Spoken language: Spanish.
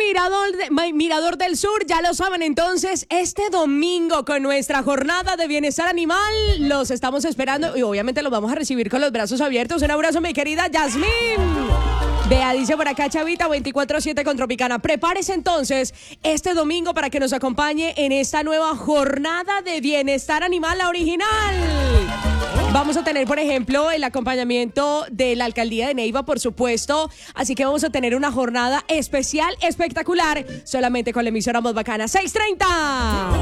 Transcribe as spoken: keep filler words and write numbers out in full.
Mirador, de, Mirador del Sur, ya lo saben entonces, este domingo con nuestra jornada de bienestar animal, los estamos esperando y obviamente los vamos a recibir con los brazos abiertos. Un abrazo, mi querida Yasmín. Vea, dice por acá Chavita veinticuatro siete con Tropicana. Prepárese entonces este domingo para que nos acompañe en esta nueva jornada de bienestar animal, la original. Vamos a tener, por ejemplo, el acompañamiento de la Alcaldía de Neiva, por supuesto. Así que vamos a tener una jornada especial, espectacular, solamente con la emisora más bacana. seis treinta.